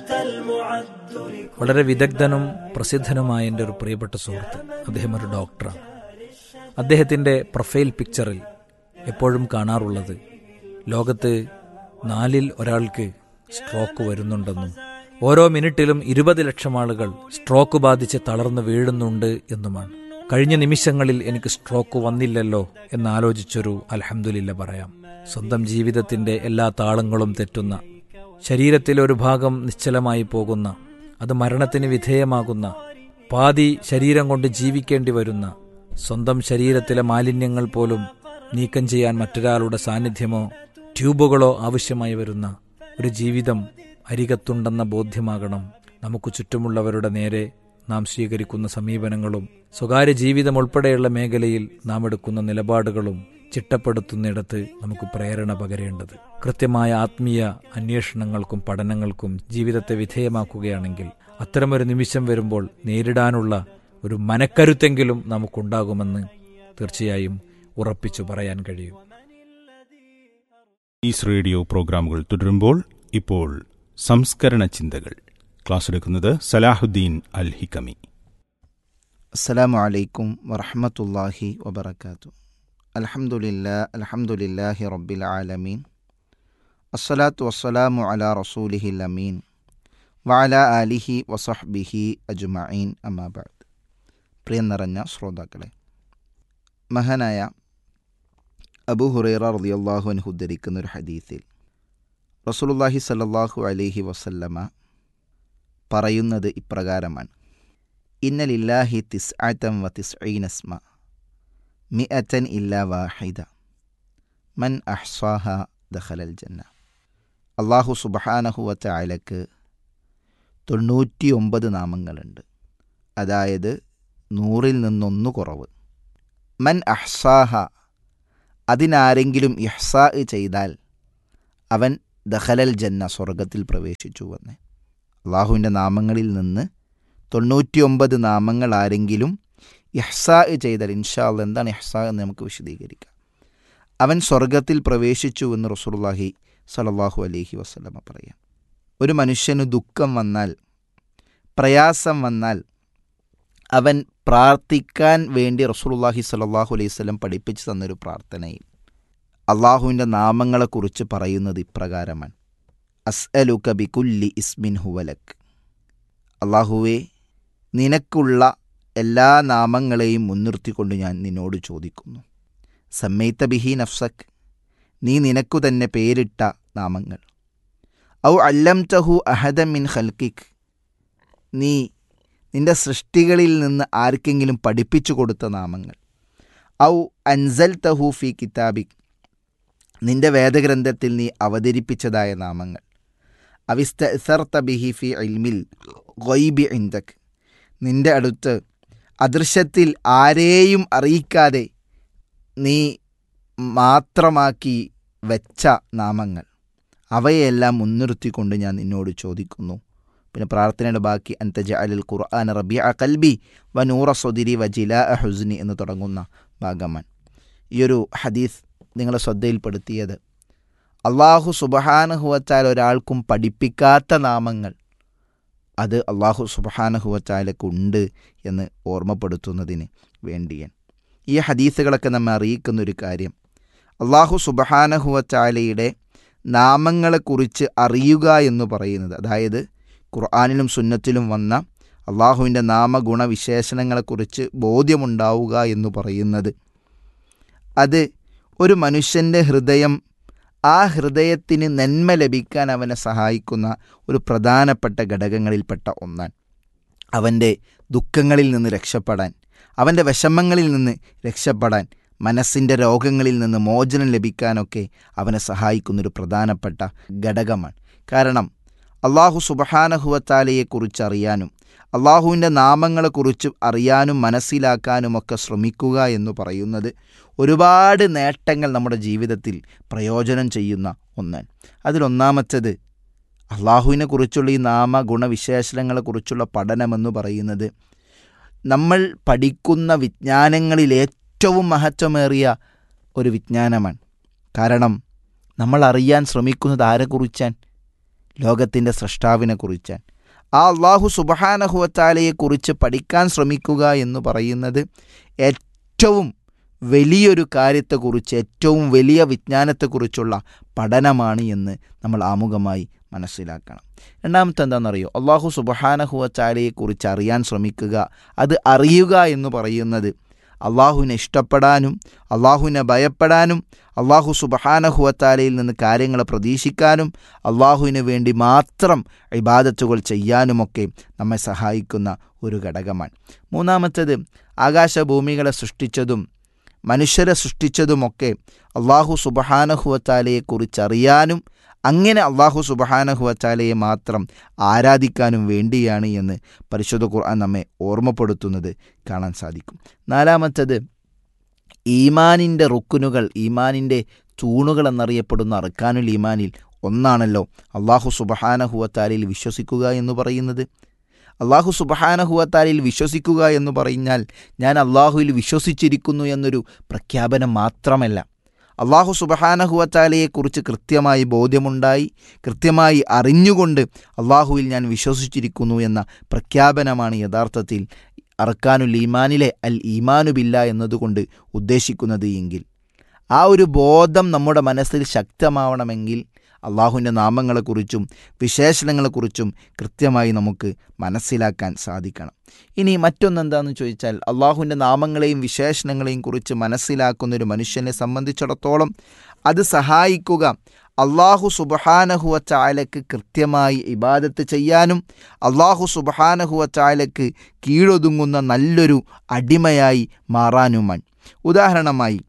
വളരെ വിദഗ്ധനും പ്രസിദ്ധനുമായ എൻ്റെ ഒരു പ്രിയപ്പെട്ട സുഹൃത്ത്, അദ്ദേഹം ഒരു ഡോക്ടറാണ്. അദ്ദേഹത്തിൻ്റെ പ്രൊഫൈൽ പിക്ചറിൽ എപ്പോഴും കാണാറുള്ളത് ലോകത്ത് 4 ഒരാൾക്ക് സ്ട്രോക്ക് വരുന്നുണ്ടെന്നും ഓരോ മിനിറ്റിലും 20 ലക്ഷം ആളുകൾ സ്ട്രോക്ക് ബാധിച്ച് തളർന്നു വീഴുന്നുണ്ട് എന്നുമാണ്. കഴിഞ്ഞ നിമിഷങ്ങളിൽ എനിക്ക് സ്ട്രോക്ക് വന്നില്ലല്ലോ എന്നാലോചിച്ചൊരു അൽഹംദുലില്ല പറയാം. സ്വന്തം ജീവിതത്തിന്റെ എല്ലാ താളങ്ങളും തെറ്റുന്ന, ശരീരത്തിലെ ഒരു ഭാഗം നിശ്ചലമായി പോകുന്ന, അത് മരണത്തിന് വിധേയമാകുന്ന, പാതി ശരീരം കൊണ്ട് ജീവിക്കേണ്ടി വരുന്ന, സ്വന്തം ശരീരത്തിലെ മാലിന്യങ്ങൾ പോലും നീക്കം ചെയ്യാൻ മറ്റൊരാളുടെ സാന്നിധ്യമോ ട്യൂബുകളോ ആവശ്യമായി വരുന്ന ഒരു ജീവിതം അരികത്തുണ്ടെന്ന ബോധ്യമാകണം നമുക്ക് ചുറ്റുമുള്ളവരുടെ നേരെ നാം സ്വീകരിക്കുന്ന സമീപനങ്ങളും സ്വകാര്യ ജീവിതം ഉൾപ്പെടെയുള്ള മേഖലയിൽ നാം എടുക്കുന്ന നിലപാടുകളും ചിട്ടപ്പെടുത്തുന്നിടത്ത് നമുക്ക് പ്രേരണ പകരേണ്ടത്. കൃത്യമായ ആത്മീയ അന്വേഷണങ്ങൾക്കും പഠനങ്ങൾക്കും ജീവിതത്തെ വിധേയമാക്കുകയാണെങ്കിൽ അത്തരമൊരു നിമിഷം വരുമ്പോൾ നേരിടാനുള്ള ഒരു മനക്കരുത്തെങ്കിലും നമുക്കുണ്ടാകുമെന്ന് തീർച്ചയായും ഉറപ്പിച്ചു പറയാൻ കഴിയും. ഈസ് റേഡിയോ പ്രോഗ്രാമുകൾ തുടരുമ്പോൾ ഇപ്പോൾ സംസ്കരണ ചിന്തകൾ. ക്ലാസ് എടുക്കുന്നത് സലാഹുദ്ദീൻ അൽ ഹിക്കമി. അസ്സലാമു അലൈക്കും വറഹ്മത്തുള്ളാഹി വബറകാതുഹു. അൽഹംദുലില്ലാഹി റബ്ബിൽ ആലമീൻ. അസ്സലാത്തു വസ്സലാമു അലാ റസൂലിഹിൽ അമീൻ വഅലാ ആലിഹി വസഹ്ബിഹി അജ്മഈൻ. അമ്മാ ബഅദ്. പ്രിയം നിറഞ്ഞ ശ്രോതാക്കളെ, മഹാനായ അബൂ ഹുറൈറ റളിയല്ലാഹു അൻഹു ഉദ്ധരിക്കുന്ന ഒരു ഹദീസിൽ റസൂലുള്ളാഹി സ്വല്ലല്ലാഹു അലൈഹി വസല്ലമ പറയുന്നത് ഇപ്രകാരമാണ്: ഇന്ന ലില്ലാഹി തിസ്അതൻ വതിസ്ഈന ഇസ്മ മിഅതൻ ഇല്ലാ വാഹിദ മൻ അഹ്സാഹ ദഖലൽ ജന്ന. അല്ലാഹു സുബ്ഹാനഹു വ തആലക്ക് 99 നാമങ്ങളുണ്ട്, അതായത് 100-ൽ നിന്നൊന്ന് കുറവ്. മൻ അഹ്സാഹ, അതിനാരെങ്കിലും ഇഹ്സാ ചെയ്താൽ അവൻ ദഖലൽ ജന്ന, സ്വർഗത്തിൽ പ്രവേശിച്ചുവെന്ന്. അള്ളാഹുവിൻ്റെ നാമങ്ങളിൽ നിന്ന് 99 നാമങ്ങൾ ആരെങ്കിലും ഇഹ്സാ ചെയ്താൽ, ഇൻഷാ അല്ലാഹ് എന്താണ് ഇഹ്സാ എന്ന് നമുക്ക് വിശദീകരിക്കാം, അവൻ സ്വർഗത്തിൽ പ്രവേശിച്ചു എന്ന് റസൂലുള്ളാഹി സ്വല്ലല്ലാഹു അലൈഹി വസല്ലമ പറയാം. ഒരു മനുഷ്യന് ദുഃഖം വന്നാൽ, പ്രയാസം വന്നാൽ, അവൻ പ്രാർത്ഥിക്കാൻ വേണ്ടി റസൂലുള്ളാഹി സ്വല്ലല്ലാഹു അലൈഹി വസല്ലം പഠിപ്പിച്ചു തന്നൊരു പ്രാർത്ഥനയിൽ അള്ളാഹുവിൻ്റെ നാമങ്ങളെക്കുറിച്ച് പറയുന്നത് ഇപ്രകാരമാണ്: അസ്അലുക ബികുല്ലി ഇസ്മിൻ ഹുവലക്. അള്ളാഹുവേ, നിനക്കുള്ള എല്ലാ നാമങ്ങളെയും മുൻനിർത്തിക്കൊണ്ട് ഞാൻ നിന്നോട് ചോദിക്കുന്നു. സമ്മൈത ബിഹി നഫ്സക്, നീ നിനക്കു തന്നെ പേരിട്ട നാമങ്ങൾ. ഔ അല്ലംതഹു അഹദൻ മിൻ ഖൽഖിക്, നീ നിൻ്റെ സൃഷ്ടികളിൽ നിന്ന് ആർക്കെങ്കിലും പഠിപ്പിച്ചു കൊടുത്ത നാമങ്ങൾ. ഔ അൻസൽതഹു ഫി കിതാബിക്, നിൻ്റെ വേദഗ്രന്ഥത്തിൽ നീ അവതരിപ്പിച്ചതായ നാമങ്ങൾ. അവിസ്തഅ്സർത ബിഹി ഫി ഇൽമിൽ ഗൈബി ഇൻദക്, നിൻ്റെ അടുത്ത് അദൃശ്യത്തിൽ ആരെയും അറിയിക്കാതെ നീ മാത്രമാക്കി വെച്ച നാമങ്ങൾ. അവയെല്ലാം മുൻനിർത്തിക്കൊണ്ട് ഞാൻ നിന്നോട് ചോദിക്കുന്നു. പിന്നെ പ്രാർത്ഥനയുടെ ബാക്കി അൻത ജഅലൽ ഖുർആന റബീഅ ഖൽബി വ നൂറ സ്വദിരി വ ജിലാഅ ഹുസ്നി എന്ന് തുടങ്ങുന്ന ഭാഗമാണ്. ഈയൊരു ഹദീസ് നിങ്ങളെ ശ്രദ്ധയിൽപ്പെടുത്തിയത് അള്ളാഹു സുബ്ഹാനഹു വ തആല ഒരാൾക്കും പഠിപ്പിക്കാത്ത നാമങ്ങൾ അത് അള്ളാഹു സുബ്ഹാനഹു വ തആലക്കുണ്ട് എന്ന് ഓർമ്മപ്പെടുത്തുന്നതിന് വേണ്ടിയാണ്. ഈ ഹദീസുകളൊക്കെ നമ്മെ അറിയിക്കുന്നൊരു കാര്യം, അള്ളാഹു സുബ്ഹാനഹു വ തആലയുടെ നാമങ്ങളെക്കുറിച്ച് അറിയുക എന്ന് പറയുന്നത്, അതായത് ഖുർആനിലും സുന്നത്തിലും വന്ന അള്ളാഹുവിൻ്റെ നാമഗുണവിശേഷണങ്ങളെക്കുറിച്ച് ബോധ്യമുണ്ടാവുക എന്ന് പറയുന്നത്, അത് ഒരു മനുഷ്യൻ്റെ ഹൃദയം, ആ ഹൃദയത്തിന് നന്മ ലഭിക്കാൻ അവനെ സഹായിക്കുന്ന ഒരു പ്രധാനപ്പെട്ട ഘടകങ്ങളിൽപ്പെട്ട ഒന്നാണ്. അവൻ്റെ ദുഃഖങ്ങളിൽ നിന്ന് രക്ഷപ്പെടാൻ, അവൻ്റെ വിഷമങ്ങളിൽ നിന്ന് രക്ഷപ്പെടാൻ, മനസ്സിൻ്റെ രോഗങ്ങളിൽ നിന്ന് മോചനം ലഭിക്കാനൊക്കെ അവനെ സഹായിക്കുന്നൊരു പ്രധാനപ്പെട്ട ഘടകമാണ്. കാരണം അള്ളാഹു സുബ്ഹാനഹു വ തആലയെക്കുറിച്ച് അറിയാനും അള്ളാഹുവിൻ്റെ നാമങ്ങളെക്കുറിച്ച് അറിയാനും മനസ്സിലാക്കാനുമൊക്കെ ശ്രമിക്കുക എന്ന് പറയുന്നത് ഒരുപാട് നേട്ടങ്ങൾ നമ്മുടെ ജീവിതത്തിൽ പ്രയോജനം ചെയ്യുന്ന ഒന്നാണ്. അതിലൊന്നാമത്തേത് അള്ളാഹുവിനെ കുറിച്ചുള്ള ഈ നാമഗുണവിശേഷണങ്ങളെക്കുറിച്ചുള്ള പഠനമെന്ന് പറയുന്നത് നമ്മൾ പഠിക്കുന്ന വിജ്ഞാനങ്ങളിൽ ഏറ്റവും മഹത്വമേറിയ ഒരു വിജ്ഞാനമാണ്. കാരണം നമ്മൾ അറിയാൻ ശ്രമിക്കുന്നത് ആരെക്കുറിച്ചാണ്? ലോകത്തിൻ്റെ സ്രഷ്ടാവിനെ കുറിച്ചാണ്. ആ അള്ളാഹു സുബ്ഹാനഹു വ തആലയെക്കുറിച്ച് പഠിക്കാൻ ശ്രമിക്കുക എന്ന് പറയുന്നത് ഏറ്റവും വലിയൊരു കാര്യത്തെക്കുറിച്ച്, ഏറ്റവും വലിയ വിജ്ഞാനത്തെക്കുറിച്ചുള്ള പഠനമാണ് എന്ന് നമ്മൾ ആമുഖമായി മനസ്സിലാക്കണം. രണ്ടാമത്തെ എന്താണെന്നറിയോ? അള്ളാഹു സുബ്ഹാനഹു വ തആലയെക്കുറിച്ച് അറിയാൻ ശ്രമിക്കുക, അത് അറിയുക എന്ന് പറയുന്നത് അള്ളാഹുവിനെ ഇഷ്ടപ്പെടാനും അള്ളാഹുവിനെ ഭയപ്പെടാനും അള്ളാഹു സുബ്ഹാനഹു വ തആലയിൽ നിന്ന് കാര്യങ്ങൾ പ്രതീക്ഷിക്കാനും അള്ളാഹുവിന് വേണ്ടി മാത്രം ഇബാദത്തുകൾ ചെയ്യാനുമൊക്കെ നമ്മെ സഹായിക്കുന്ന ഒരു ഘടകമാണ്. മൂന്നാമത്തേത്, ആകാശഭൂമികളെ സൃഷ്ടിച്ചതും മനുഷ്യരെ സൃഷ്ടിച്ചതുമൊക്കെ അള്ളാഹു സുബ്ഹാനഹു വ തആലയെക്കുറിച്ചറിയാനും അങ്ങനെ അള്ളാഹു സുബ്ഹാനഹു വ തആലയെ മാത്രം ആരാധിക്കാനും വേണ്ടിയാണ് എന്ന് പരിശുദ്ധ ഖുർആൻ നമ്മെ ഓർമ്മപ്പെടുത്തുന്നത് കാണാൻ സാധിക്കും. നാലാമത്തേത്, ഈമാനിൻ്റെ റുക്കുനുകൾ, ഈമാനിൻ്റെ തൂണുകൾ എന്നറിയപ്പെടുന്ന അർക്കാനുൽ ഈമാനിൽ ഒന്നാണല്ലോ അള്ളാഹു സുബ്ഹാനഹു വ തആലയിൽ വിശ്വസിക്കുക എന്ന് പറയുന്നത്. അള്ളാഹു സുബ്ഹാനഹു വ തആലയിൽ വിശ്വസിക്കുക എന്ന് പറഞ്ഞാൽ ഞാൻ അള്ളാഹുവിൽ വിശ്വസിച്ചിരിക്കുന്നു എന്നൊരു പ്രഖ്യാപനം മാത്രമല്ല. അള്ളാഹു സുബ്ഹാനഹു വ തആലയെക്കുറിച്ച് കൃത്യമായി ബോധ്യമുണ്ടായി, കൃത്യമായി അറിഞ്ഞുകൊണ്ട് അള്ളാഹുവിൽ ഞാൻ വിശ്വസിച്ചിരിക്കുന്നു എന്ന പ്രഖ്യാപനമാണ് യഥാർത്ഥത്തിൽ അർക്കാനുൽ ഈമാനിലെ അൽ ഈമാനു ബില്ലാ എന്നതുകൊണ്ട് ഉദ്ദേശിക്കുന്നത് എങ്കിൽ, ആ ഒരു ബോധം നമ്മുടെ മനസ്സിൽ ശക്തമാവണമെങ്കിൽ അള്ളാഹുവിൻ്റെ നാമങ്ങളെക്കുറിച്ചും വിശേഷണങ്ങളെക്കുറിച്ചും കൃത്യമായി നമുക്ക് മനസ്സിലാക്കാൻ സാധിക്കണം. ഇനി മറ്റൊന്നെന്താണെന്ന് ചോദിച്ചാൽ, അള്ളാഹുവിൻ്റെ നാമങ്ങളെയും വിശേഷണങ്ങളെയും കുറിച്ച് മനസ്സിലാക്കുന്നൊരു മനുഷ്യനെ സംബന്ധിച്ചിടത്തോളം അത് സഹായിക്കുക അള്ളാഹു സുബ്ഹാനഹു വ തആലയ്ക്ക് കൃത്യമായി ഇബാദത്ത് ചെയ്യാനും അള്ളാഹു സുബ്ഹാനഹു വ തആലയ്ക്ക് കീഴൊതുങ്ങുന്ന നല്ലൊരു അടിമയായി മാറാനുമാണ്. ഉദാഹരണമായി,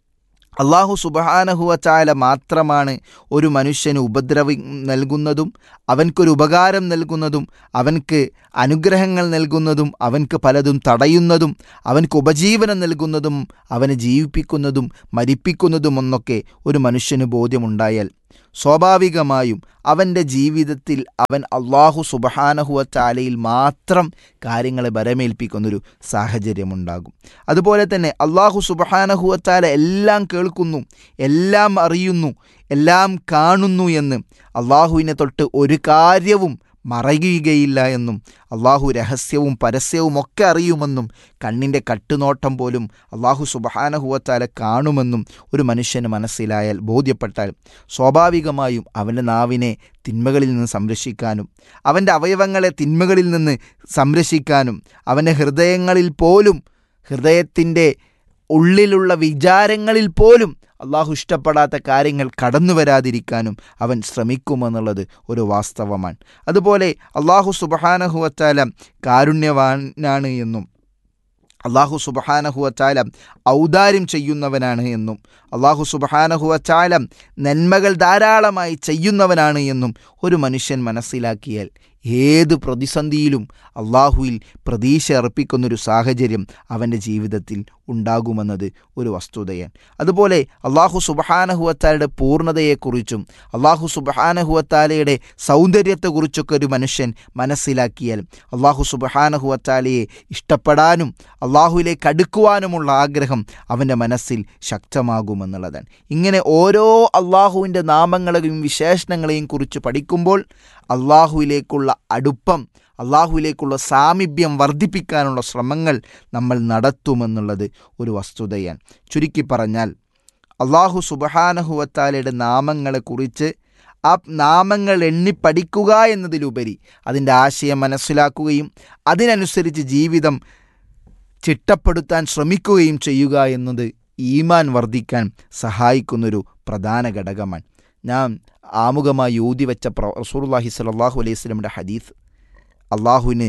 അള്ളാഹു സുബ്ഹാനഹു വ തആല മാത്രമാണ് ഒരു മനുഷ്യന് ഉപദ്രവം നൽകുന്നതും അവൻക്കൊരു ഉപകാരം നൽകുന്നതും അവൻക്ക് അനുഗ്രഹങ്ങൾ നൽകുന്നതും അവൻക്ക് പലതും തടയുന്നതും അവൻക്ക് ഉപജീവനം നൽകുന്നതും അവനെ ജീവിപ്പിക്കുന്നതും മരിപ്പിക്കുന്നതും എന്നൊക്കെ ഒരു മനുഷ്യന് ബോധ്യമുണ്ടായാൽ സ്വാഭാവികമായും അവൻ്റെ ജീവിതത്തിൽ അവൻ അള്ളാഹു സുബ്ഹാനഹു വ തആലയിൽ മാത്രം കാര്യങ്ങളെ ബരമേൽപ്പിക്കുന്നൊരു സാഹചര്യമുണ്ടാകും. അതുപോലെ തന്നെ അള്ളാഹു സുബ്ഹാനഹു വ തആല എല്ലാം കേൾക്കുന്നു, എല്ലാം അറിയുന്നു, എല്ലാം കാണുന്നു എന്ന് അള്ളാഹുവിനെ തൊട്ട് ഒരു കാര്യവും മറയുകയില്ല എന്നും അള്ളാഹു രഹസ്യവും പരസ്യവും ഒക്കെ അറിയുമെന്നും കണ്ണിൻ്റെ കട്ടുനോട്ടം പോലും അള്ളാഹു സുബ്ഹാനഹു വ തആല കാണുമെന്നും ഒരു മനുഷ്യന് മനസ്സിലായാൽ, ബോധ്യപ്പെട്ടാൽ സ്വാഭാവികമായും അവൻ്റെ നാവിനെ തിന്മകളിൽ നിന്ന് സംരക്ഷിക്കാനും അവൻ്റെ അവയവങ്ങളെ തിന്മകളിൽ നിന്ന് സംരക്ഷിക്കാനും അവൻ്റെ ഹൃദയങ്ങളിൽ പോലും, ഹൃദയത്തിൻ്റെ ഉള്ളിലുള്ള വിചാരങ്ങളിൽ പോലും അള്ളാഹു ഇഷ്ടപ്പെടാത്ത കാര്യങ്ങൾ കടന്നു വരാതിരിക്കാനും അവൻ ശ്രമിക്കുമെന്നുള്ളത് ഒരു വാസ്തവമാണ്. അതുപോലെ അള്ളാഹു സുബ്ഹാനഹു വ തആല കാരുണ്യവാനാണ് എന്നും അള്ളാഹു സുബ്ഹാനഹു വ തആല ഔദാര്യം ചെയ്യുന്നവനാണ് എന്നും അള്ളാഹു സുബ്ഹാനഹു വ തആല നന്മകൾ ധാരാളമായി ചെയ്യുന്നവനാണ് എന്നും ഒരു മനുഷ്യൻ മനസ്സിലാക്കിയാൽ ഏത് പ്രതിസന്ധിയിലും അള്ളാഹുവിൽ പ്രതീക്ഷ അർപ്പിക്കുന്നൊരു സാഹചര്യം അവൻ്റെ ജീവിതത്തിൽ ഉണ്ടാകുമെന്നത് ഒരു വസ്തുതയാണ്. അതുപോലെ അള്ളാഹു സുബ്ഹാനഹു വ തആലയുടെ പൂർണ്ണതയെക്കുറിച്ചും അള്ളാഹു സുബ്ഹാനഹു വ തആലയുടെ സൗന്ദര്യത്തെക്കുറിച്ചൊക്കെ ഒരു മനുഷ്യൻ മനസ്സിലാക്കിയാൽ അള്ളാഹു സുബ്ഹാനഹു വ തആലയെ ഇഷ്ടപ്പെടാനും അള്ളാഹുവിലേക്ക് അടുക്കുവാനുമുള്ള ആഗ്രഹം അവൻ്റെ മനസ്സിൽ ശക്തമാകുമെന്നുള്ളതാണ്. ഇങ്ങനെ ഓരോ അള്ളാഹുവിൻ്റെ നാമങ്ങളെയും വിശേഷണങ്ങളെയും കുറിച്ച് പഠിക്കുമ്പോൾ അള്ളാഹുവിലേക്കുള്ള അടുപ്പം, അള്ളാഹുവിലേക്കുള്ള സാമീപ്യം വർദ്ധിപ്പിക്കാനുള്ള ശ്രമങ്ങൾ നമ്മൾ നടത്തുമെന്നുള്ളത് ഒരു വസ്തുതയാണ്. ചുരുക്കി പറഞ്ഞാൽ അള്ളാഹു സുബ്ഹാനഹു വ തആലയുടെ നാമങ്ങളെക്കുറിച്ച് ആ നാമങ്ങൾ എണ്ണിപ്പഠിക്കുക എന്നതിലുപരി അതിൻ്റെ ആശയം മനസ്സിലാക്കുകയും അതിനനുസരിച്ച് ജീവിതം ചിട്ടപ്പെടുത്താൻ ശ്രമിക്കുകയും ചെയ്യുക എന്നത് ഈമാൻ വർദ്ധിക്കാൻ സഹായിക്കുന്നൊരു പ്രധാന ഘടകമാണ്. ഞാൻ ആമുഖമായി ഊതി വെച്ച റസൂലുള്ളാഹി സ്വല്ലല്ലാഹു അലൈഹി വസല്ലമയുടെ ഹദീസ്, അള്ളാഹുവിന്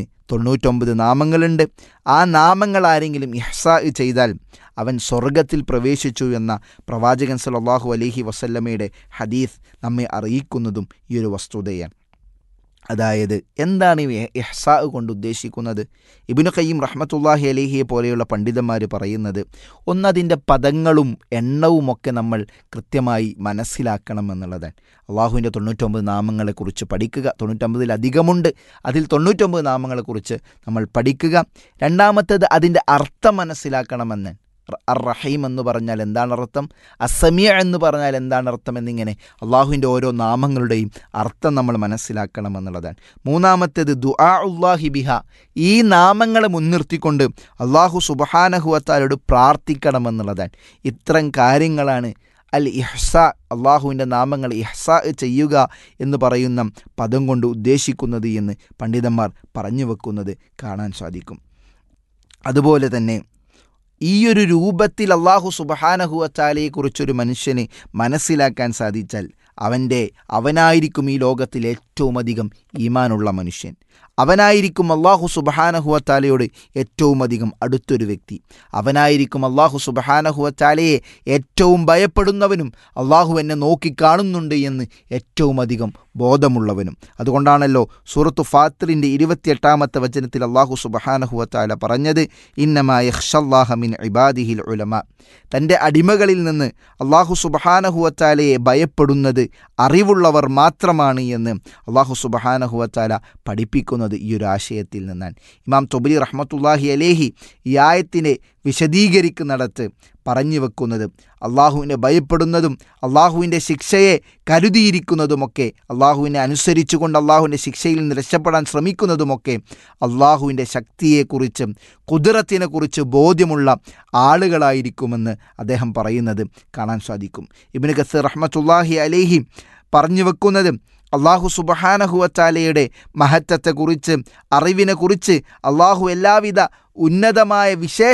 99 നാമങ്ങളുണ്ട്, ആ നാമങ്ങൾ ആരെങ്കിലും ഇഹ്സാ ചെയ്താൽ അവൻ സ്വർഗത്തിൽ പ്രവേശിച്ചു എന്ന പ്രവാചകൻ സ്വല്ലല്ലാഹു അലൈഹി വസല്ലമയുടെ ഹദീസ് നമ്മെ അറിയിക്കുന്നതും ഈ ഒരു വസ്തുതയാണ്. അതായത് എന്താണ് ഈ ഇഹ്സാ കൊണ്ട് ഉദ്ദേശിക്കുന്നത്? ഇബ്നു ഖയ്യിം റഹ്മത്തുള്ളാഹി അലൈഹിയെ പോലെയുള്ള പണ്ഡിതന്മാർ പറയുന്നത്, ഒന്നതിൻ്റെ പദങ്ങളും എണ്ണവുമൊക്കെ നമ്മൾ കൃത്യമായി മനസ്സിലാക്കണം എന്നുള്ളതാണ്. അള്ളാഹുവിൻ്റെ 99 നാമങ്ങളെക്കുറിച്ച് പഠിക്കുക, 99-ലധികമുണ്ട്, അതിൽ 99 നാമങ്ങളെക്കുറിച്ച് നമ്മൾ പഠിക്കുക. രണ്ടാമത്തേത് അതിൻ്റെ അർത്ഥം മനസ്സിലാക്കണമെന്ന് അർ റഹീം എന്ന് പറഞ്ഞാൽ എന്താണ് അർത്ഥം, അസമിയ എന്ന് പറഞ്ഞാൽ എന്താണ് അർത്ഥം എന്നിങ്ങനെ അള്ളാഹുവിൻ്റെ ഓരോ നാമങ്ങളുടെയും അർത്ഥം നമ്മൾ മനസ്സിലാക്കണമെന്നുള്ളതാണ്. മൂന്നാമത്തേത് ദുആഉല്ലാഹി ബിഹ, ഈ നാമങ്ങളെ മുൻനിർത്തിക്കൊണ്ട് അള്ളാഹു സുബ്ഹാനഹു വ തആലയോട് പ്രാർത്ഥിക്കണമെന്നുള്ളതാണ്. ഇത്തരം കാര്യങ്ങളാണ് അൽ ഇഹ്സാ, അള്ളാഹുവിൻ്റെ നാമങ്ങൾ ഇഹ്സാ ചെയ്യുക എന്ന് പറയുന്ന പദം കൊണ്ട് ഉദ്ദേശിക്കുന്നത് എന്ന് പണ്ഡിതന്മാർ പറഞ്ഞു വെക്കുന്നത് കാണാൻ സാധിക്കും. അതുപോലെ തന്നെ ഈയൊരു രൂപത്തിൽ അള്ളാഹു സുബ്ഹാനഹു വ തആലയെക്കുറിച്ചൊരു മനുഷ്യന് മനസ്സിലാക്കാൻ സാധിച്ചാൽ അവനായിരിക്കും ഈ ലോകത്തിൽ ഏറ്റവും അധികം ഈമാനുള്ള മനുഷ്യൻ. അവനായിരിക്കും അള്ളാഹു സുബ്ഹാനഹു വ തആലയോട് ഏറ്റവും അധികം അടുത്തൊരു വ്യക്തി. അവനായിരിക്കും അള്ളാഹു സുബ്ഹാനഹു വ തആലയെ ഏറ്റവും ഭയപ്പെടുന്നവനും അള്ളാഹു എന്നെ നോക്കിക്കാണുന്നുണ്ട് എന്ന് ഏറ്റവും അധികം ബോധമുള്ളവനും. അതുകൊണ്ടാണല്ലോ സൂറത്തു ഫാത്തിറിൻ്റെ 28-ാമത്തെ വചനത്തിൽ അള്ളാഹു സുബ്ഹാനഹു വ തആല പറഞ്ഞത്, ഇന്നമാ യഖ്ഷല്ലാഹ മിൻ ഇബാദിഹിൽ ഉലമാ, തൻ്റെ അടിമകളിൽ നിന്ന് അള്ളാഹു സുബ്ഹാനഹു വ തആലയെ ഭയപ്പെടുന്നത് അറിവുള്ളവർ മാത്രമാണ് എന്ന് അള്ളാഹു സുബ്ഹാനഹു വ തആല പഠിപ്പിക്കുന്നത് ഈ ഒരു ആശയത്തിൽ നിന്നാണ്. ഇമാം തൊബരി റഹ്മത്തുള്ളാഹി അലൈഹി ഈ ആയത്തിനെ വിശദീകരിക്കുന്നിടത്ത് പറഞ്ഞു വെക്കുന്നത്, അള്ളാഹുവിനെ ഭയപ്പെടുന്നതും അള്ളാഹുവിൻ്റെ ശിക്ഷയെ കരുതിയിരിക്കുന്നതുമൊക്കെ, അള്ളാഹുവിനെ അനുസരിച്ചുകൊണ്ട് അള്ളാഹുവിൻ്റെ ശിക്ഷയിൽ നിന്ന് രക്ഷപ്പെടാൻ ശ്രമിക്കുന്നതുമൊക്കെ അള്ളാഹുവിൻ്റെ ശക്തിയെക്കുറിച്ച് ഖുദ്റത്തിനെക്കുറിച്ച് ബോധ്യമുള്ള ആളുകളായിരിക്കുമെന്ന് അദ്ദേഹം പറയുന്നത് കാണാൻ സാധിക്കും. ഇബ്നു കസീർ റഹ്മത്തുള്ളാഹി അലൈഹി പറഞ്ഞു വെക്കുന്നത്, അള്ളാഹു സുബ്ഹാനഹു വ തആലയുടെ മഹത്വത്തെക്കുറിച്ച്, അറിവിനെക്കുറിച്ച്, അള്ളാഹു എല്ലാവിധ ഉന്നതമായ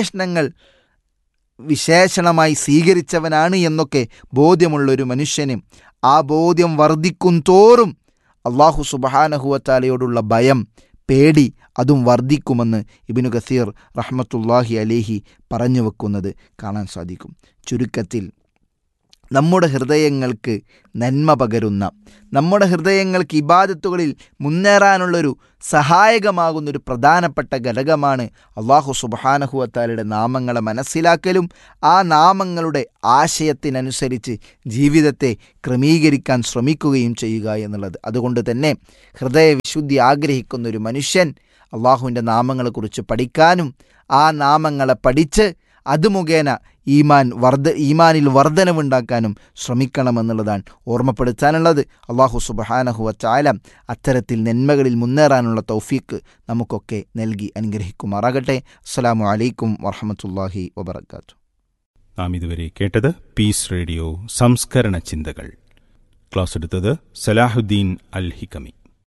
വിശേഷണമായി സ്വീകരിച്ചവനാണ് എന്നൊക്കെ ബോധ്യമുള്ളൊരു മനുഷ്യന് ആ ബോധ്യം വർദ്ധിക്കും തോറും അള്ളാഹു സുബ്ഹാനഹു വ തആലയോടുള്ള ഭയം, പേടി അതും വർദ്ധിക്കുമെന്ന് ഇബ്നു കസീർ റഹ്മത്തുള്ളാഹി അലൈഹി പറഞ്ഞു വെക്കുന്നത് കാണാൻ സാധിക്കും. ചുരുക്കത്തിൽ നമ്മുടെ ഹൃദയങ്ങൾക്ക് നന്മ പകരുന്ന, നമ്മുടെ ഹൃദയങ്ങൾക്ക് ഇബാദത്തുകളിൽ മുന്നേറാനുള്ളൊരു സഹായകമാകുന്നൊരു പ്രധാനപ്പെട്ട ഘടകമാണ് അള്ളാഹു സുബ്ഹാനഹു വ തആലയുടെ നാമങ്ങളെ മനസ്സിലാക്കലും ആ നാമങ്ങളുടെ ആശയത്തിനനുസരിച്ച് ജീവിതത്തെ ക്രമീകരിക്കാൻ ശ്രമിക്കുകയും ചെയ്യുക എന്നുള്ളത്. അതുകൊണ്ട് തന്നെ ഹൃദയവിശുദ്ധി ആഗ്രഹിക്കുന്നൊരു മനുഷ്യൻ അള്ളാഹുവിൻ്റെ നാമങ്ങളെക്കുറിച്ച് പഠിക്കാനും ആ നാമങ്ങളെ പഠിച്ച് അത് മുഖേന ഈമാനിൽ വർധനവുണ്ടാക്കാനും ശ്രമിക്കണമെന്നുള്ളതാണ് ഓർമ്മപ്പെടുത്താനുള്ളത്. അള്ളാഹു സുബ്ഹാനഹു വ തആല അത്തരത്തിൽ നന്മകളിൽ മുന്നേറാനുള്ള തൗഫീക്ക് നമുക്കൊക്കെ നൽകി അനുഗ്രഹിക്കുമാറാകട്ടെ. അസ്സലാമു അലൈക്കും വറഹ്മത്തുള്ളാഹി വബറകാതുഹു. നാം ഇതുവരെ കേട്ടത് പീസ് റേഡിയോ സംസ്കരണ ചിന്തകൾ. ക്ലാസ് എടുത്തത് സലാഹുദ്ദീൻ അൽ ഹിക്കമി.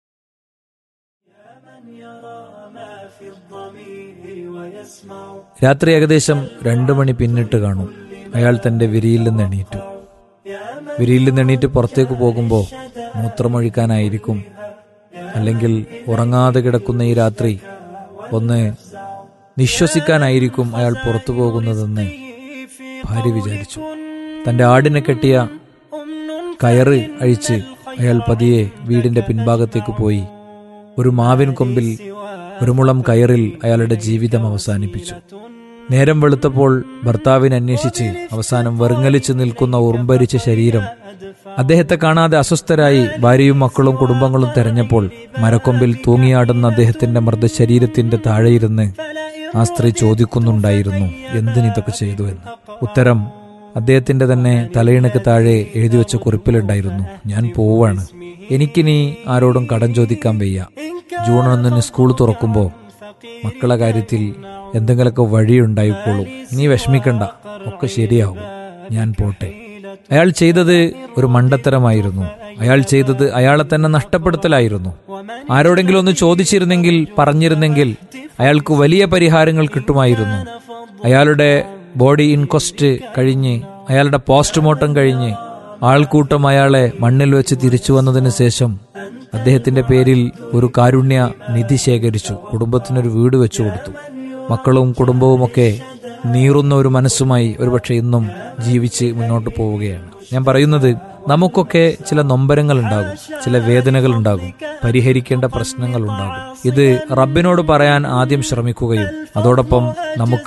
രാത്രി ഏകദേശം 2 മണി പിന്നിട്ട് കാണും. അയാൾ തന്റെ വിരിയിൽ നിന്ന് എണീറ്റ് പുറത്തേക്ക് പോകുമ്പോൾ മൂത്രമൊഴിക്കാനായിരിക്കും, അല്ലെങ്കിൽ ഉറങ്ങാതെ കിടക്കുന്ന ഈ രാത്രി ഒന്ന് നിശ്വസിക്കാനായിരിക്കും അയാൾ പുറത്തു പോകുന്നതെന്ന് ഭാര്യ വിചാരിച്ചു. തന്റെ ആടിനെ കെട്ടിയ കയറ് അഴിച്ച് അയാൾ പതിയെ വീടിന്റെ പിൻഭാഗത്തേക്ക് പോയി ഒരു മാവിൻ കൊമ്പിൽ ഒരു മുളം കയറിൽ അയാളുടെ ജീവിതം അവസാനിപ്പിച്ചു. നേരം വെളുത്തപ്പോൾ ഭർത്താവിനെ അന്വേഷിച്ച് അവസാനം വെറുങ്ങലിച്ച് നിൽക്കുന്ന ഉറുമ്പരിച്ച ശരീരം അദ്ദേഹത്തെ കാണാതെ അസ്വസ്ഥരായി ഭാര്യയും മക്കളും കുടുംബങ്ങളും തെരഞ്ഞപ്പോൾ മരക്കൊമ്പിൽ തൂങ്ങിയാടുന്ന അദ്ദേഹത്തിന്റെ മൃതശരീരത്തിന്റെ താഴെയിരുന്ന് ആ സ്ത്രീ ചോദിക്കുന്നുണ്ടായിരുന്നു, എന്തിനിതൊക്കെ ചെയ്തു എന്ന്. ഉത്തരം അദ്ദേഹത്തിന്റെ തന്നെ തലയിണക്ക് താഴെ എഴുതിവെച്ച കുറിപ്പിലുണ്ടായിരുന്നു, ഞാൻ പോവാണ്, എനിക്കിനി ആരോടും കടം ചോദിക്കാൻ വയ്യ. ജൂൺ 1 സ്കൂൾ തുറക്കുമ്പോൾ മക്കളെ കാര്യത്തിൽ എന്തെങ്കിലുമൊക്കെ വഴിയുണ്ടായിക്കോളും, നീ വിഷമിക്കണ്ട, ഒക്കെ ശരിയാവും, ഞാൻ പോട്ടെ. അയാൾ ചെയ്തത് ഒരു മണ്ടത്തരമായിരുന്നു. അയാൾ ചെയ്തത് അയാളെ തന്നെ നഷ്ടപ്പെടുത്തലായിരുന്നു. ആരോടെങ്കിലും ഒന്ന് ചോദിച്ചിരുന്നെങ്കിൽ, പറഞ്ഞിരുന്നെങ്കിൽ അയാൾക്ക് വലിയ പരിഹാരങ്ങൾ കിട്ടുമായിരുന്നു. അയാളുടെ ബോഡി ഇൻക്വസ്റ്റ് കഴിഞ്ഞ്, അയാളുടെ പോസ്റ്റ്മോർട്ടം കഴിഞ്ഞ് ആൾക്കൂട്ടം അയാളെ മണ്ണിൽ വെച്ച് തിരിച്ചു വന്നതിന് ശേഷം അദ്ദേഹത്തിന്റെ പേരിൽ ഒരു കാരുണ്യ നിധി ശേഖരിച്ചു, കുടുംബത്തിനൊരു വീട് വെച്ചു കൊടുത്തു. മക്കളും കുടുംബവുമൊക്കെ നീറുന്ന ഒരു മനസ്സുമായി ഒരുപക്ഷെ ഇന്നും ജീവിച്ച് മുന്നോട്ട് പോവുകയാണ്. ഞാൻ പറയുന്നത്, നമുക്കൊക്കെ ചില നൊമ്പരങ്ങൾ ഉണ്ടാകും, ചില വേദനകൾ ഉണ്ടാകും, പരിഹരിക്കേണ്ട പ്രശ്നങ്ങൾ ഉണ്ടാകും. ഇത് റബ്ബിനോട് പറയാൻ ആദ്യം ശ്രമിക്കുകയും അതോടൊപ്പം നമുക്ക്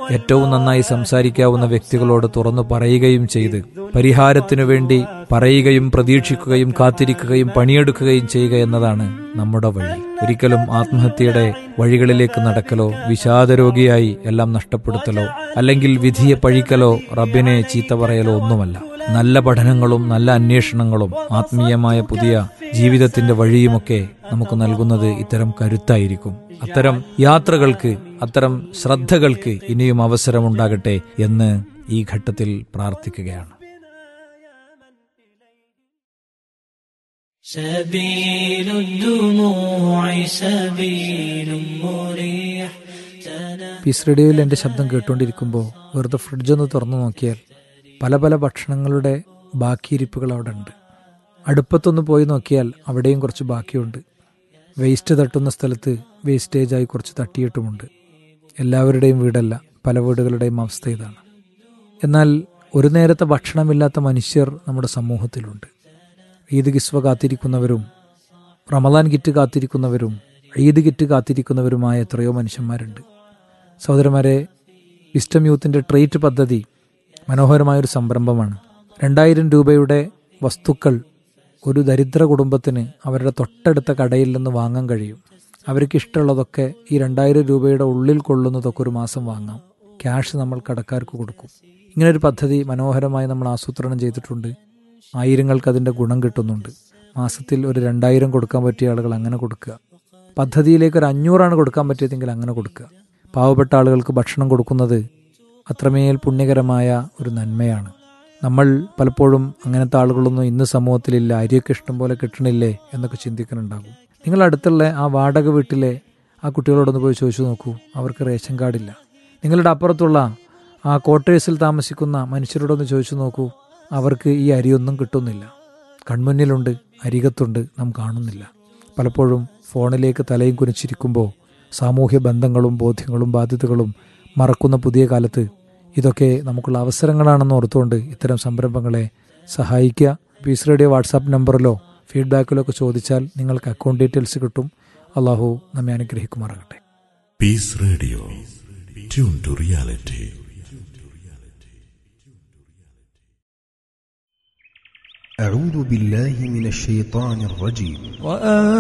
ഏറ്റവും നന്നായി സംസാരിക്കാവുന്ന വ്യക്തികളോട് തുറന്നു പറയുകയും ചെയ്ത് പരിഹാരത്തിനു വേണ്ടി പറയുകയും പ്രതീക്ഷിക്കുകയും കാത്തിരിക്കുകയും പണിയെടുക്കുകയും ചെയ്യുക എന്നതാണ് നമ്മുടെ വഴി. ഒരിക്കലും ആത്മഹത്യയുടെ വഴികളിലേക്ക് നടക്കലോ വിഷാദരോഗിയായി എല്ലാം നഷ്ടപ്പെടുത്തലോ അല്ലെങ്കിൽ വിധിയെ പഴിക്കലോ റബ്ബിനെ ചീത്ത പറയലോ ഒന്നുമല്ല. നല്ല പഠനങ്ങളും നല്ല അന്വേഷണങ്ങളും ആത്മീയമായ പുതിയ ജീവിതത്തിന്റെ വഴിയുമൊക്കെ നമുക്ക് നൽകുന്നത് ഇത്തരം കരുത്തായിരിക്കും. അത്തരം യാത്രകൾക്ക്, അത്തരം ശ്രദ്ധകൾക്ക് ഇനിയും അവസരമുണ്ടാകട്ടെ എന്ന് ഈ ഘട്ടത്തിൽ പ്രാർത്ഥിക്കുകയാണ്. പീസ് റേഡിയോയിൽ എൻ്റെ ശബ്ദം കേട്ടുകൊണ്ടിരിക്കുമ്പോൾ വെറുതെ ഫ്രിഡ്ജൊന്ന് തുറന്നു നോക്കിയാൽ പല പല ഭക്ഷണങ്ങളുടെ ബാക്കിയിരിപ്പുകൾ അവിടെ ഉണ്ട്. അടുപ്പത്തൊന്ന് പോയി നോക്കിയാൽ അവിടെയും കുറച്ച് ബാക്കിയുണ്ട്. വേസ്റ്റ് തട്ടുന്ന സ്ഥലത്ത് വേസ്റ്റേജായി കുറച്ച് തട്ടിയിട്ടുമുണ്ട്. എല്ലാവരുടെയും വീടല്ല, പല വീടുകളുടെയും അവസ്ഥ ഇതാണ്. എന്നാൽ ഒരു നേരത്തെ ഭക്ഷണമില്ലാത്ത മനുഷ്യർ നമ്മുടെ സമൂഹത്തിലുണ്ട്. ഈദ് കിസ്വ കാത്തിരിക്കുന്നവരും റമദാൻ കിറ്റ് കാത്തിരിക്കുന്നവരും ഈദ് കിറ്റ് കാത്തിരിക്കുന്നവരുമായ എത്രയോ മനുഷ്യന്മാരുണ്ട്. സഹോദരന്മാരെ, വിസ്റ്റം യൂത്തിൻ്റെ ട്രേറ്റ് പദ്ധതി മനോഹരമായൊരു സംരംഭമാണ്. 2000 രൂപയുടെ വസ്തുക്കൾ ഒരു ദരിദ്ര കുടുംബത്തിന് അവരുടെ തൊട്ടടുത്ത കടയിൽ നിന്ന് വാങ്ങാൻ കഴിയും. അവർക്ക് ഇഷ്ടമുള്ളതൊക്കെ ഈ 2000 രൂപയുടെ ഉള്ളിൽ കൊള്ളുന്നതൊക്കെ ഒരു മാസം വാങ്ങാം. ക്യാഷ് നമ്മൾ കടക്കാർക്ക് കൊടുക്കും. ഇങ്ങനൊരു പദ്ധതി മനോഹരമായി നമ്മൾ ആസൂത്രണം ചെയ്തിട്ടുണ്ട്. ആയിരങ്ങൾക്ക് അതിൻ്റെ ഗുണം കിട്ടുന്നുണ്ട്. മാസത്തിൽ ഒരു 2000 കൊടുക്കാൻ പറ്റിയ ആളുകൾ അങ്ങനെ കൊടുക്കുക. പദ്ധതിയിലേക്ക് ഒരു 500 കൊടുക്കാൻ പറ്റിയതെങ്കിൽ അങ്ങനെ കൊടുക്കുക. പാവപ്പെട്ട ആളുകൾക്ക് ഭക്ഷണം കൊടുക്കുന്നത് അത്രമേൽ പുണ്യകരമായ ഒരു നന്മയാണ്. നമ്മൾ പലപ്പോഴും അങ്ങനത്തെ ആളുകളൊന്നും ഇന്ന് സമൂഹത്തിലില്ല, അരിയൊക്കെ ഇഷ്ടം പോലെ കിട്ടണില്ലേ എന്നൊക്കെ ചിന്തിക്കുന്നുണ്ടാകും. നിങ്ങൾ അടുത്തുള്ള ആ വാടക വീട്ടിലെ ആ കുട്ടികളോടൊന്ന് പോയി ചോദിച്ചു നോക്കൂ, അവർക്ക് റേഷൻ കാർഡില്ല. നിങ്ങളുടെ അപ്പുറത്തുള്ള ആ ക്വാർട്ടേഴ്സിൽ താമസിക്കുന്ന മനുഷ്യരോടൊന്ന് ചോദിച്ചു നോക്കൂ, അവർക്ക് ഈ അരിയൊന്നും കിട്ടുന്നില്ല. കൺമുന്നിലുണ്ട്, അരികത്തുണ്ട്, നാം കാണുന്നില്ല. പലപ്പോഴും ഫോണിലേക്ക് തലയും കുനിച്ചിരിക്കുമ്പോൾ സാമൂഹ്യ ബന്ധങ്ങളും ബോധ്യങ്ങളും ബാധ്യതകളും മറക്കുന്ന പുതിയ കാലത്ത് ഇതൊക്കെ നമുക്കുള്ള അവസരങ്ങളാണെന്ന് ഓർത്തുകൊണ്ട് ഇത്തരം സംരംഭങ്ങളെ സഹായിക്കുക. പീസ് റേഡിയോ വാട്സാപ്പ് നമ്പറിലോ ഫീഡ്ബാക്കിലോ ഒക്കെ ചോദിച്ചാൽ നിങ്ങൾക്ക് അക്കൗണ്ട് ഡീറ്റെയിൽസ് കിട്ടും. അള്ളാഹു നമ്മെ അനുഗ്രഹിക്കുമാറാകട്ടെ. Piece radio, tune to reality. أعوذ بالله من الشيطان الرجيم.